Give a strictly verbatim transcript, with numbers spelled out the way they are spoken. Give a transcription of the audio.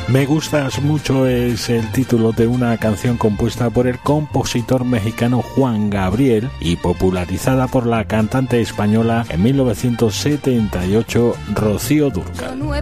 Me gustas mucho es el título de una canción compuesta por el compositor mexicano Juan Gabriel y popularizada por la cantante española en mil novecientos setenta y ocho Rocío Dúrcal.